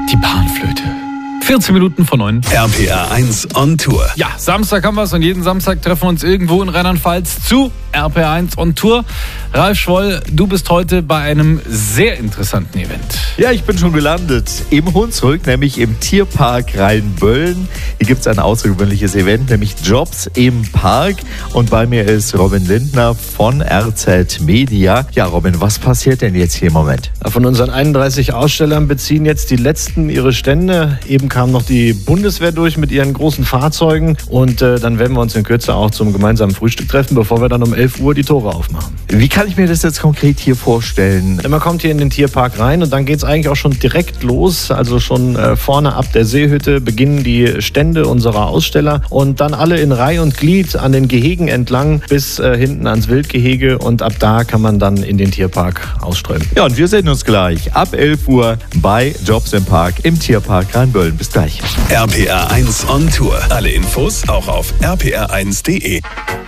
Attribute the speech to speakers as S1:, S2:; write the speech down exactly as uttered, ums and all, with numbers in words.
S1: die Panflöte. vierzehn Minuten vor neun.
S2: R P R eins on Tour.
S1: Ja, Samstag haben wir es und jeden Samstag treffen wir uns irgendwo in Rheinland-Pfalz zu R P R eins on Tour. Ralf Schwoll, du bist heute bei einem sehr interessanten Event.
S3: Ja, ich bin schon gelandet im Hunsrück, nämlich im Tierpark Rheinböllen. Hier gibt es ein außergewöhnliches Event, nämlich Jobs im Park. Und bei mir ist Robin Lindner von R Z Media. Ja, Robin, was passiert denn jetzt hier im Moment?
S4: Von unseren einunddreißig Ausstellern beziehen jetzt die letzten ihre Stände. Eben kam noch die Bundeswehr durch mit ihren großen Fahrzeugen. Und äh, dann werden wir uns in Kürze auch zum gemeinsamen Frühstück treffen, bevor wir dann um elf Uhr die Tore aufmachen.
S3: Wie kann ich mir das jetzt konkret hier vorstellen?
S4: Man kommt hier in den Tierpark rein und dann geht es eigentlich auch schon direkt los. Also schon äh, vorne ab der Seehütte beginnen die Stände unserer Aussteller und dann alle in Reih und Glied an den Gehegen entlang bis äh, hinten ans Wildgehege. Und ab da kann man dann in den Tierpark ausströmen.
S3: Ja, und wir sehen uns gleich ab elf Uhr bei Jobs im Park im Tierpark Rheinböllen. Bis gleich.
S2: R P R eins on Tour. Alle Infos auch auf r p r eins punkt d e.